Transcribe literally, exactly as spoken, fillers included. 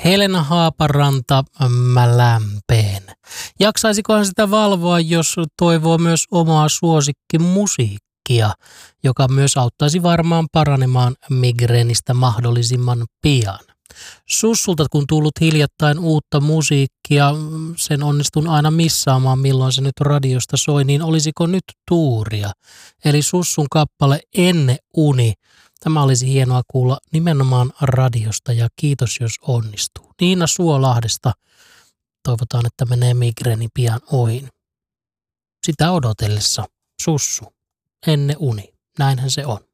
Helena Haaparanta, mä lämpeen. Jaksaisikohan sitä valvoa, jos toivoo myös omaa suosikkimusiikkia, joka myös auttaisi varmaan paranemaan migreenistä mahdollisimman pian. Sussulta kun tullut hiljattain uutta musiikkia, sen onnistun aina missaamaan milloin se nyt radiosta soi, niin olisiko nyt tuuria? Eli Sussun kappale Enne uni. Tämä olisi hienoa kuulla nimenomaan radiosta ja kiitos jos onnistuu. Niina Suolahdesta toivotaan, että menee migreeni pian ohi. Sitä odotellessa Sussu, Enne uni. Näinhän se on.